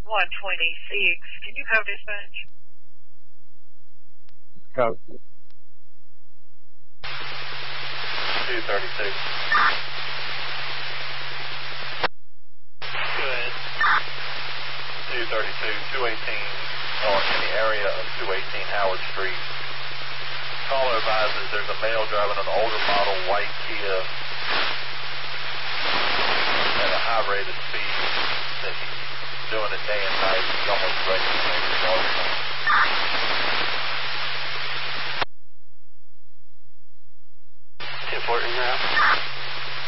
126. Can you have dispatch? Go. 232. Good. 232, 218, or in the area of 218 Howard Street. Caller advises there's a male driving an older model white Kia at a high rate of speed that he's doing it day and night. He's almost breaking the car. Tip working route.